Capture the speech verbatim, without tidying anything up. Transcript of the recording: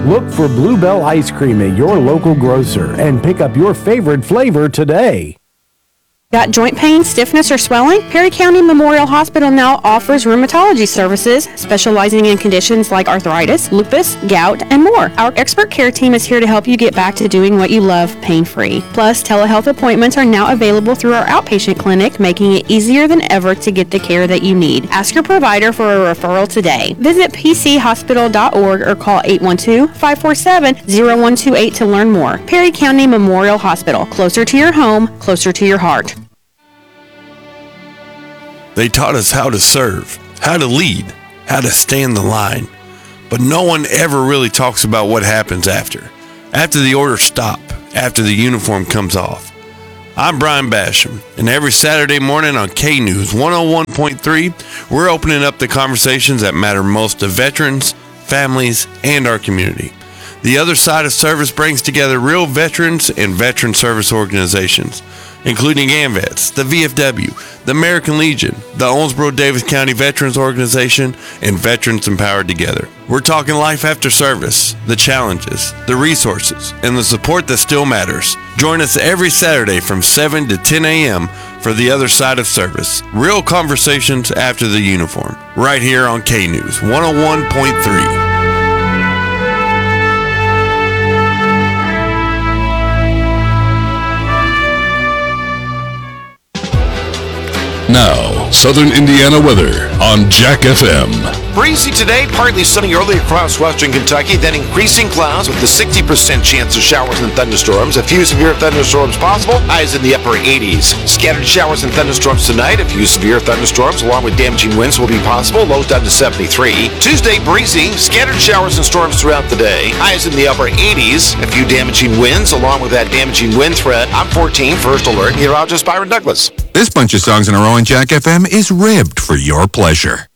Look for Bluebell Ice Cream at your local grocer and pick up your favorite flavor today. Got joint pain, stiffness, or swelling? Perry County Memorial Hospital now offers rheumatology services, specializing in conditions like arthritis, lupus, gout, and more. Our expert care team is here to help you get back to doing what you love pain-free. Plus, telehealth appointments are now available through our outpatient clinic, making it easier than ever to get the care that you need. Ask your provider for a referral today. Visit p c hospital dot org or call eight one two, five four seven, zero one two eight to learn more. Perry County Memorial Hospital, closer to your home, closer to your heart. They taught us how to serve, how to lead, how to stand the line. But no one ever really talks about what happens after. After the orders stop, after the uniform comes off. I'm Brian Basham, and every Saturday morning on K News one oh one point three, we're opening up the conversations that matter most to veterans, families, and our community. The Other Side of Service brings together real veterans and veteran service organizations, including AMVETS, the V F W, the American Legion, the Owensboro-Davis County Veterans Organization, and Veterans Empowered Together. We're talking life after service, the challenges, the resources, and the support that still matters. Join us every Saturday from seven to ten a.m. for The Other Side of Service. Real conversations after the uniform, right here on K News one oh one point three. Now, Southern Indiana weather on Jack F M. Breezy today, partly sunny early across western Kentucky, then increasing clouds with a sixty percent chance of showers and thunderstorms. A few severe thunderstorms possible, highs in the upper eighties. Scattered showers and thunderstorms tonight. A few severe thunderstorms along with damaging winds will be possible, lows down to seventy-three. Tuesday, breezy, scattered showers and storms throughout the day. Highs in the upper eighties. A few damaging winds along with that damaging wind threat. I'm fourteen, first alert, meteorologist Byron Douglas. This bunch of songs in a row on Jack F M is ribbed for your pleasure.